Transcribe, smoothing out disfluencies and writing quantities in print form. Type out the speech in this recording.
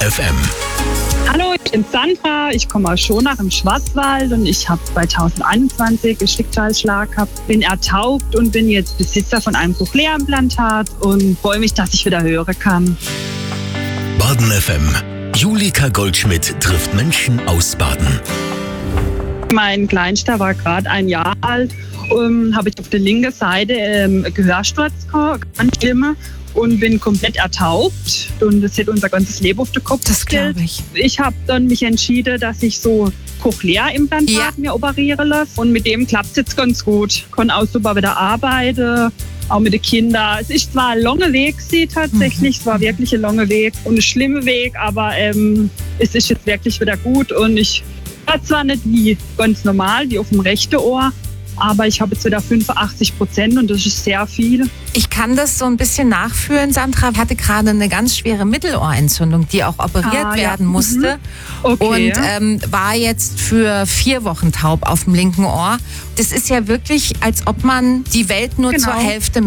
FM. Hallo, ich bin Sandra, ich komme aus Schonach im Schwarzwald und ich habe 2021 einen Schicksalsschlag gehabt, bin ertaubt und bin jetzt Besitzer von einem Cochlea-Implantat und freue mich, dass ich wieder hören kann. Baden FM. Julika Goldschmidt trifft Menschen aus Baden. Mein Kleinster war gerade 1 Jahr alt, habe ich auf der linken Seite Gehörsturz gehabt, ganz schlimm, und bin komplett ertaubt und das hat unser ganzes Leben auf den Kopf gestellt. Das glaube ich. Ich habe dann mich entschieden, dass ich so Cochlea-Implantat mir operieren lasse und mit dem klappt es jetzt ganz gut. Kann auch super wieder arbeiten, auch mit den Kindern. Es ist zwar ein langer Weg tatsächlich, es war wirklich ein langer Weg und ein schlimmer Weg, aber es ist jetzt wirklich wieder gut und ich höre zwar nicht wie ganz normal, wie auf dem rechten Ohr, aber ich habe jetzt wieder 85% und das ist sehr viel. Ich kann das so ein bisschen nachfühlen, Sandra. Ich hatte gerade eine ganz schwere Mittelohrentzündung, die auch operiert werden musste. Okay. Und war jetzt für 4 Wochen taub auf dem linken Ohr. Das ist ja wirklich, als ob man die Welt nur zur Hälfte